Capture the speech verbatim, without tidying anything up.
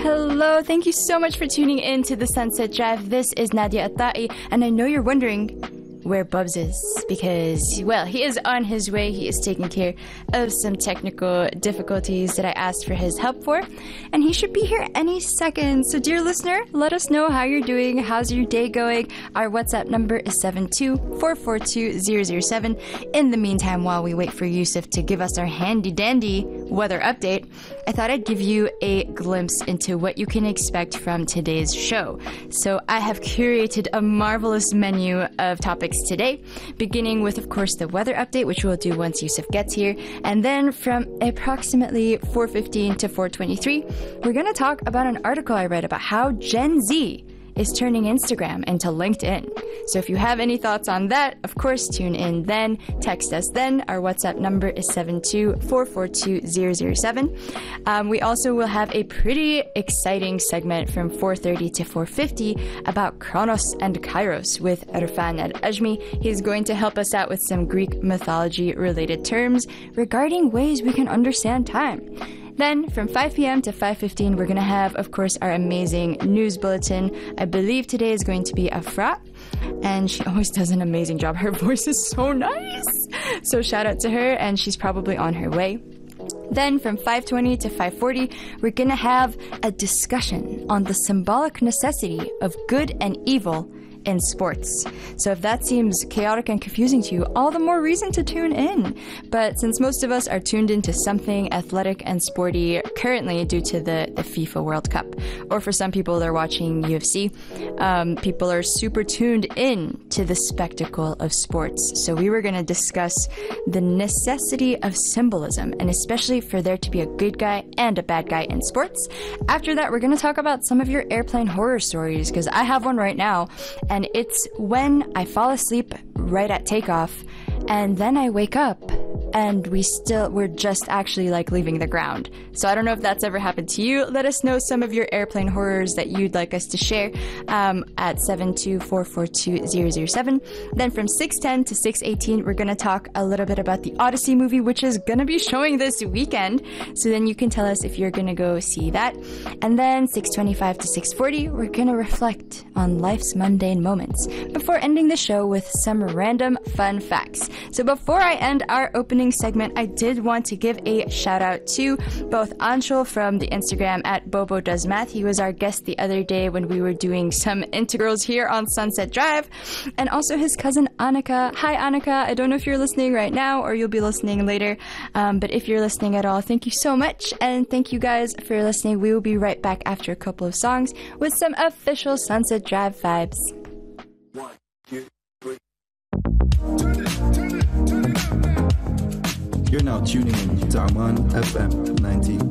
hello. Thank you so much for tuning in to the Sunset Drive. This is Nadia Atai, and I know you're wondering where Bubs is because, well, he is on his way. He is taking care of some technical difficulties that I asked for his help for, and he should be here any second. So, dear listener, let us know how you're doing. How's your day going? Our WhatsApp number is seven two four four two zero zero seven. In the meantime, while we wait for Yusuf to give us our handy-dandy weather update, I thought I'd give you a glimpse into what you can expect from today's show. So I have curated a marvelous menu of topics today, beginning with, of course, the weather update, which we'll do once Yusuf gets here. And then from approximately four fifteen to four twenty-three, we're going to talk about an article I read about how Gen Z is turning Instagram into LinkedIn. So if you have any thoughts on that, of course, tune in then. Text us then. Our WhatsApp number is seven two four four two zero zero seven. Um, we also will have a pretty exciting segment from four thirty to four fifty about Kronos and Kairos with Irfan Al-Ajmi. He's going to help us out with some Greek mythology-related terms regarding ways we can understand time. Then, from five p.m. to five fifteen, we're going to have, of course, our amazing news bulletin. I believe today is going to be Afra, and she always does an amazing job. Her voice is so nice. So shout out to her, and she's probably on her way. Then, from five twenty to five forty, we're going to have a discussion on the symbolic necessity of good and evil in sports. So if that seems chaotic and confusing to you, all the more reason to tune in. But since most of us are tuned into something athletic and sporty currently due to the, the FIFA World Cup, or for some people they're watching U F C, um, people are super tuned in to the spectacle of sports. So we were going to discuss the necessity of symbolism, and especially for there to be a good guy and a bad guy in sports. After that, we're going to talk about some of your airplane horror stories, because I have one right now, and it's when I fall asleep right at takeoff, and then I wake up and we still we're just actually like leaving the ground. So I don't know if that's ever happened to you. Let us know some of your airplane horrors that you'd like us to share um, at seven two four four two zero zero seven. Then from six ten to six eighteen, we're going to talk a little bit about the Odyssey movie, which is going to be showing this weekend. So then you can tell us if you're going to go see that. And then six twenty-five to six forty, we're going to reflect on life's mundane moments before ending the show with some random fun facts. So before I end our opening segment, I did want to give a shout out to both Anshul from the Instagram at Bobo Does Math. He was our guest the other day when we were doing some integrals here on Sunset Drive, and also his cousin Annika. Hi Annika, I don't know if you're listening right now or you'll be listening later, um, but if you're listening at all, thank you so much, and thank you guys for listening. We will be right back after a couple of songs with some official Sunset Drive vibes. One, two, three. You're now tuning in to Aman F M ninety